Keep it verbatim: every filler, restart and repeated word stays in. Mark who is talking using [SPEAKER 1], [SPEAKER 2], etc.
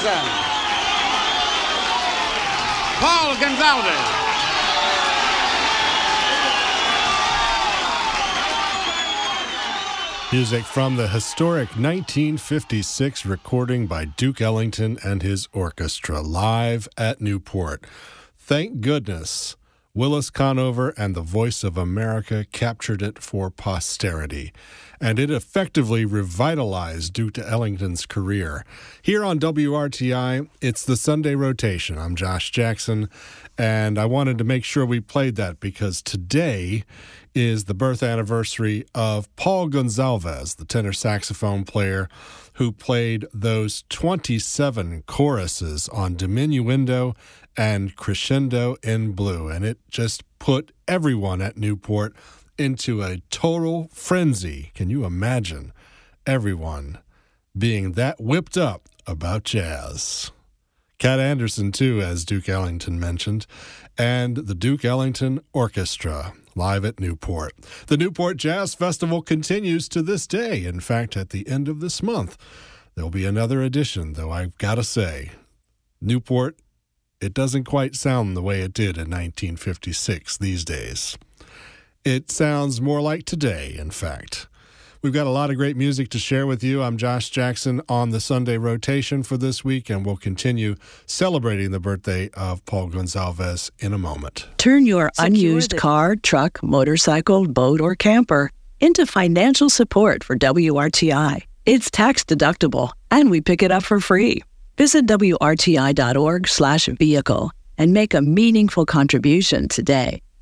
[SPEAKER 1] present Paul Gonsalves.
[SPEAKER 2] Music from the historic nineteen fifty-six recording by Duke Ellington and his orchestra live at Newport. Thank goodness Willis Conover and the Voice of America captured it for posterity, and it effectively revitalized Duke Ellington's career. Here on W R T I, it's the Sunday Rotation. I'm Josh Jackson, and I wanted to make sure we played that because today is the birth anniversary of Paul Gonsalves, the tenor saxophone player who played those twenty-seven choruses on Diminuendo and Crescendo in Blue, and it just put everyone at Newport into a total frenzy. Can you imagine everyone being that whipped up about jazz? Cat Anderson, too, as Duke Ellington mentioned, and the Duke Ellington Orchestra live at Newport. The Newport Jazz Festival continues to this day. In fact, at the end of this month, there'll be another edition, though I've got to say, Newport, it doesn't quite sound the way it did in nineteen fifty-six these days. It sounds more like today, in fact. We've got a lot of great music to share with you. I'm Josh Jackson on the Sunday Rotation for this week, and we'll continue celebrating the birthday of Paul Gonsalves in a moment.
[SPEAKER 3] Turn your Secure unused the- car, truck, motorcycle, boat, or camper into financial support for W R T I. It's tax deductible, and we pick it up for free. Visit W R T I dot org slash vehicle and make a meaningful contribution today.